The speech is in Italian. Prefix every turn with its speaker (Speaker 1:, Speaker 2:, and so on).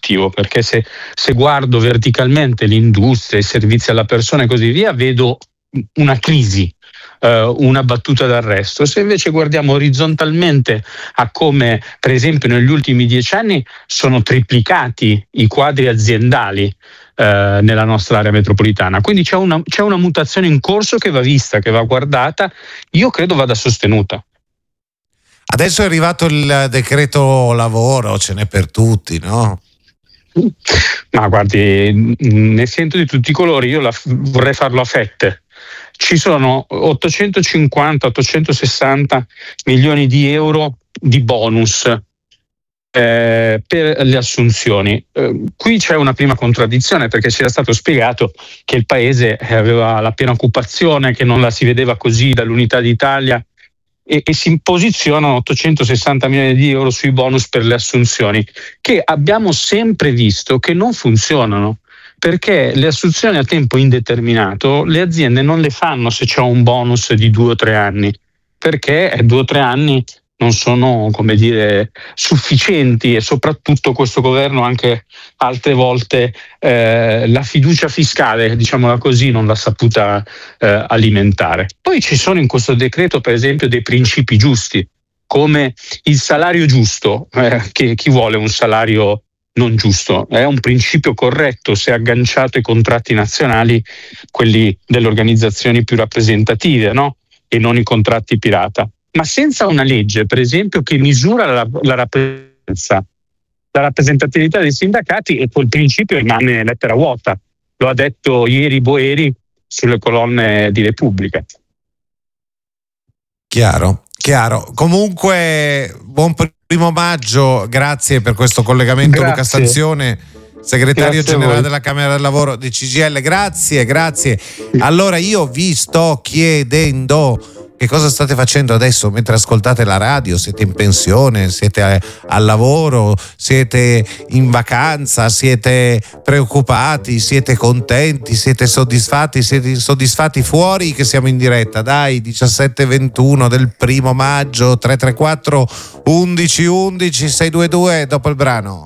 Speaker 1: produttivo, perché se guardo verticalmente l'industria, i servizi alla persona e così via, vedo una crisi, una battuta d'arresto. Se invece guardiamo orizzontalmente a come, per esempio, negli ultimi 10 anni sono triplicati i quadri aziendali nella nostra area metropolitana, quindi c'è una mutazione in corso che va vista, che va guardata, io credo vada sostenuta.
Speaker 2: Adesso è arrivato il decreto lavoro, ce n'è per tutti, no?
Speaker 1: Ma guardi, ne sento di tutti i colori, io vorrei farlo a fette. Ci sono 850-860 milioni di euro di bonus per le assunzioni. Qui c'è una prima contraddizione, perché ci era stato spiegato che il paese aveva la piena occupazione, che non la si vedeva così dall'Unità d'Italia, e si posizionano 860 milioni di euro sui bonus per le assunzioni, che abbiamo sempre visto che non funzionano, perché le assunzioni a tempo indeterminato le aziende non le fanno se c'è un bonus di 2 o 3 anni, perché 2 o 3 anni non sono, come dire, sufficienti, e soprattutto questo governo anche altre volte la fiducia fiscale, diciamola così, non l'ha saputa alimentare. Poi ci sono in questo decreto, per esempio, dei principi giusti, come il salario giusto, che chi vuole un salario non giusto? È un principio corretto se agganciato ai contratti nazionali, quelli delle organizzazioni più rappresentative, no? E non i contratti pirata. Ma senza una legge, per esempio, che misura la rappresentatività dei sindacati, e quel principio rimane lettera vuota. Lo ha detto ieri Boeri sulle colonne di Repubblica.
Speaker 2: Chiaro. Comunque, buon 1° maggio, grazie per questo collegamento. Grazie. Luca Stanzione, segretario generale della Camera del Lavoro di CGIL. Grazie. Allora io vi sto chiedendo che cosa state facendo adesso mentre ascoltate la radio. Siete in pensione, siete al lavoro, siete in vacanza, siete preoccupati, siete contenti, siete insoddisfatti? Fuori che siamo in diretta, dai, 17:21 del 1° maggio, 334 11 11 622 dopo il brano.